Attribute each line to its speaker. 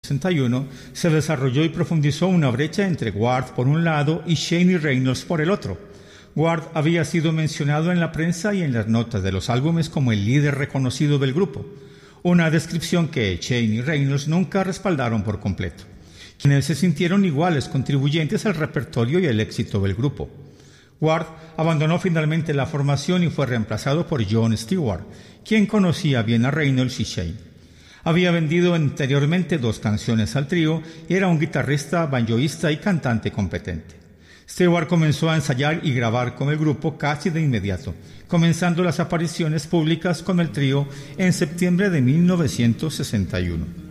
Speaker 1: 1961, se desarrolló y profundizó una brecha entre Ward por un lado y Shane y Reynolds por el otro. Ward había sido mencionado en la prensa y en las notas de los álbumes como el líder reconocido del grupo, una descripción que Shane y Reynolds nunca respaldaron por completo, quienes se sintieron iguales contribuyentes al repertorio y el éxito del grupo. Ward abandonó finalmente la formación y fue reemplazado por Jon Stewart, quien conocía bien a Reynolds y Shane. Había vendido anteriormente 2 canciones al trío y era un guitarrista, banjoísta y cantante competente. Stewart comenzó a ensayar y grabar con el grupo casi de inmediato, comenzando las apariciones públicas con el trío en septiembre de 1961.